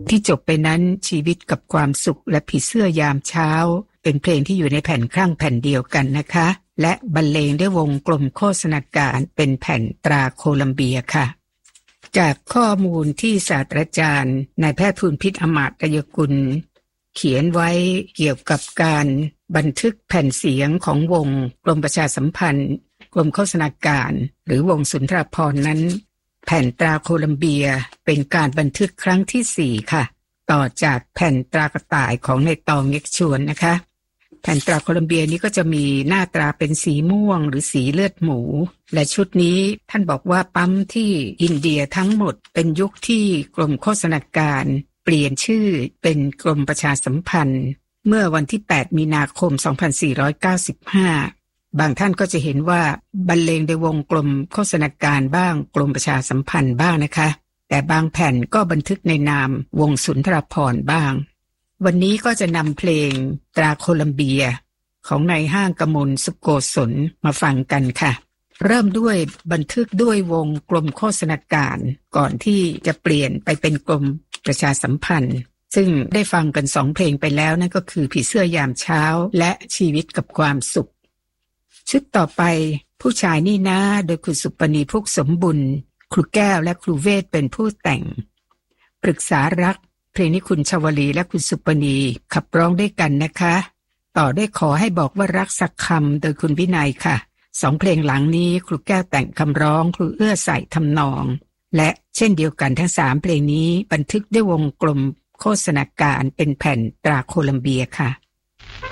ที่จบไปนั้นชีวิตกับความสุขและผีเสื้อยามเช้าเป็นเพลงที่อยู่ในแผ่นครั่งแผ่นเดียวกันนะคะและบรรเลงด้วยวงกลมโฆษณาการเป็นแผ่นตราโคลัมเบียค่ะจากข้อมูลที่ศาสตราจารย์นายแพทย์ภูลพิษอมาตยกุลเขียนไว้เกี่ยวกับการบันทึกแผ่นเสียงของวงกรมประชาสัมพันธ์กรมโฆษณาการหรือวงสุนทรภรณ์นั้นแผ่นตราโคลัมเบียเป็นการบันทึกครั้งที่4ค่ะต่อจากแผ่นตรากระต่ายของในตองเง็กชวนนะคะแผ่นตราโคลัมเบียนี้ก็จะมีหน้าตราเป็นสีม่วงหรือสีเลือดหมูและชุดนี้ท่านบอกว่าปั๊มที่อินเดียทั้งหมดเป็นยุคที่กรมโฆษณาการเปลี่ยนชื่อเป็นกรมประชาสัมพันธ์เมื่อวันที่8มีนาคม2495บางท่านก็จะเห็นว่าบรรเลงโดยวงกลมโฆษณาการบ้างกรมประชาสัมพันธ์บ้างนะคะแต่บางแผ่นก็บันทึกในนามวงสุนทรภรณ์บ้างวันนี้ก็จะนำเพลงตราโคลัมเบียของนายห้างกมลสุโกศลมาฟังกันค่ะเริ่มด้วยบันทึกด้วยวงกลมโฆษณาการก่อนที่จะเปลี่ยนไปเป็นกรมประชาสัมพันธ์ซึ่งได้ฟังกัน2เพลงไปแล้วนั่นก็คือผีเสื้อยามเช้าและชีวิตกับความสุขชุดต่อไปผู้ชายนี่นะโดยคุณสุปณีพุกสมบุญครูแก้วและครูเวทเป็นผู้แต่งปรึกษารักเพลงนี้คุณชวลีและคุณสุปณีขับร้องด้วยกันนะคะต่อได้ขอให้บอกว่ารักสักคำโดยคุณวินัยค่ะ2เพลงหลังนี้ครูแก้วแต่งคำร้องครูเอื้อใส่ทำนองและเช่นเดียวกันทั้ง3เพลงนี้บันทึกด้วยวงกลมโฆษณาการเป็นแผ่นตราโคลัมเบียค่ะ